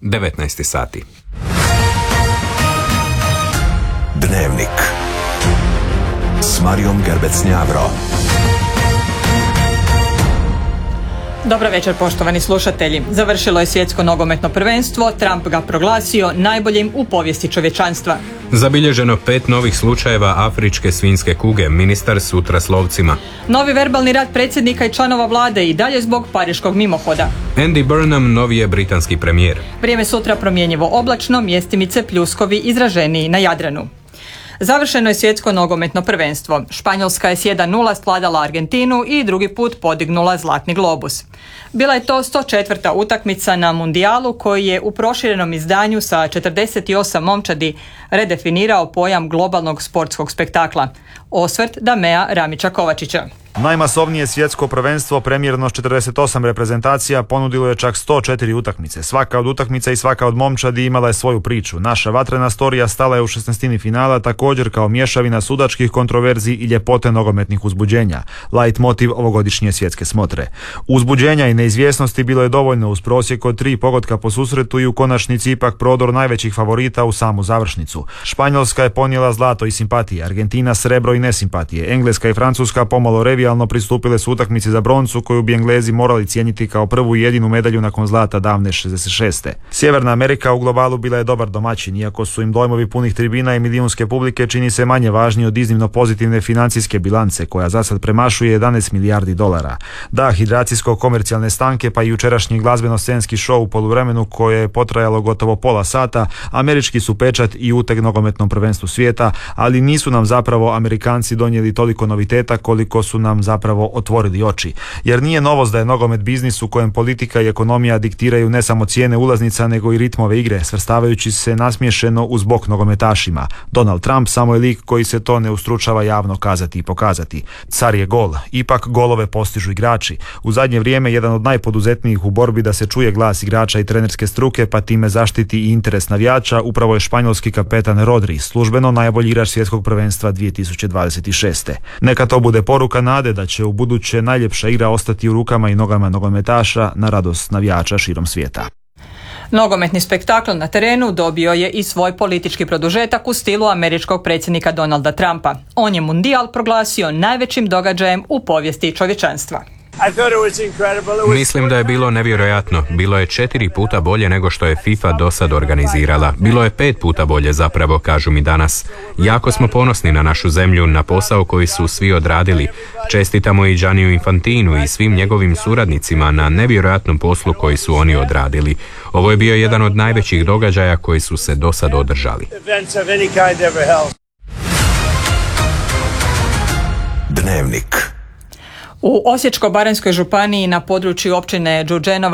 19 sati. Dnevnik s Marijom Gerbec-Njavro. Dobar večer, poštovani slušatelji. Završilo je svjetsko nogometno prvenstvo, Trump ga proglasio najboljim u povijesti čovječanstva. Zabilježeno 5 novih slučajeva afričke svinjske kuge, ministar sutra s lovcima. Novi verbalni rat predsjednika i članova vlade i dalje zbog pariškog mimohoda. Andy Burnham novi je britanski premijer. Vrijeme sutra promjenjivo oblačno, mjestimice pljuskovi izraženiji na Jadranu. Završeno je svjetsko nogometno prvenstvo. Španjolska je s 1:0 svladala Argentinu i drugi put podignula Zlatni globus. Bila je to 104. utakmica na mundijalu koji je u proširenom izdanju sa 48 momčadi redefinirao pojam globalnog sportskog spektakla. Osvrt Damea Ramića-Kovačića. Najmasovnije svjetsko prvenstvo premjerno s 48 reprezentacija ponudilo je čak 104 utakmice. Svaka od utakmica i svaka od momčadi imala je svoju priču. Naša vatrena storija stala je u 16. finala također kao mješavina sudačkih kontroverzi i ljepote nogometnih uzbuđenja. Light motiv ovogodišnje svjetske smotre. Uzbuđenja i neizvjesnosti bilo je dovoljno uz prosjek od 3 pogotka po susretu i u konačnici ipak prodor najvećih favorita u samu završnicu. Španjolska je ponijela zlato i simpatije, Argentina srebro i nesimpatije, Engleska i Francuska pomalo revijalno pristupile su utakmici za broncu koju bi Englezi morali cijeniti kao prvu i jedinu medalju nakon zlata davne 66. Sjeverna Amerika u globalu bila je dobar domaćin, iako su im dojmovi punih tribina i milijunske publike čini se manje važni od iznimno pozitivne financijske bilance koja za sad premašuje 11 milijardi dolara. Da, hidracijsko-komercijalne stanke pa i jučerašnji glazbeno-scenski show u poluvremenu koje je potrajalo gotovo pola sata, američki su pečat i uteg nogometnom prvenstvu svijeta, ali nisu nam zapravo Amerikanci donijeli toliko noviteta koliko su nam zapravo otvorili oči. Jer nije novost da je nogomet biznis u kojem politika i ekonomija diktiraju ne samo cijene ulaznica nego i ritmove igre, svrstavajući se nasmiješeno uz bok nogometašima. Donald Trump samo je lik koji se to ne ustručava javno kazati i pokazati. Car je gol. Ipak golove postižu igrači. U zadnje vrijeme jedan od najpoduzetnijih u borbi da se čuje glas igrača i trenerske struke pa time zaštiti i interes navijača upravo je španjolski kapetan Rodri, službeno najbolji igrač svjetskog prvenstva 2026. Neka to bude poruka nade da će u buduće najljepša igra ostati u rukama i nogama nogometaša na radost navijača širom svijeta. Nogometni spektakl na terenu dobio je i svoj politički produžetak u stilu američkog predsjednika Donalda Trumpa. On je mundijal proglasio najvećim događajem u povijesti čovječanstva. Mislim da je bilo nevjerojatno. Bilo je 4 puta bolje nego što je FIFA do sad organizirala. Bilo je 5 puta bolje zapravo, kažu mi danas. Jako smo ponosni na našu zemlju, na posao koji su svi odradili. Čestitamo i Gianniju Infantinu i svim njegovim suradnicima na nevjerojatnom poslu koji su oni odradili. Ovo je bio jedan od najvećih događaja koji su se do sad održali. Dnevnik. U Osječko-baranjskoj županiji na području općine Đurđenova